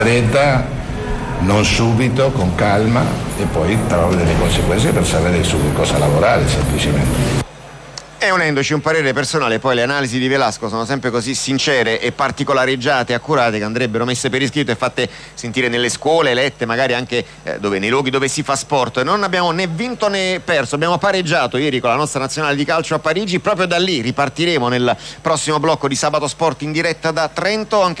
Fretta, non subito, con calma, e poi trovare delle conseguenze per sapere su che cosa lavorare semplicemente. E unendoci un parere personale, poi le analisi di Velasco sono sempre così sincere e particolareggiate e accurate che andrebbero messe per iscritto e fatte sentire nelle scuole, lette magari anche nei luoghi dove si fa sport. Non abbiamo né vinto né perso, abbiamo pareggiato ieri con la nostra nazionale di calcio a Parigi. Proprio da lì ripartiremo nel prossimo blocco di Sabato Sport in diretta da Trento. Anche